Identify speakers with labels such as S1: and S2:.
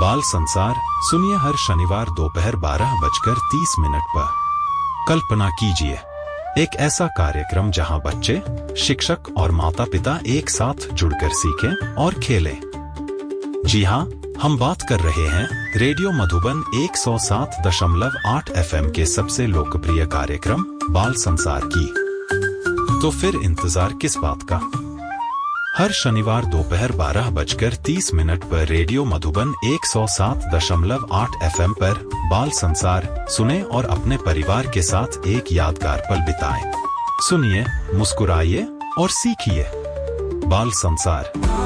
S1: बाल संसार सुनिए हर शनिवार दोपहर 12:30 पर। कल्पना कीजिए, एक ऐसा कार्यक्रम जहां बच्चे, शिक्षक और माता पिता एक साथ जुड़कर सीखें और खेलें। जी हां, हम बात कर रहे हैं रेडियो मधुबन 107.8 FM के सबसे लोकप्रिय कार्यक्रम बाल संसार की। तो फिर इंतजार किस बात का? हर शनिवार दोपहर 12:30 पर रेडियो मधुबन 107.8 FM पर बाल संसार सुने और अपने परिवार के साथ एक यादगार पल बिताएं। सुनिए, मुस्कुराइए और सीखिए। बाल संसार।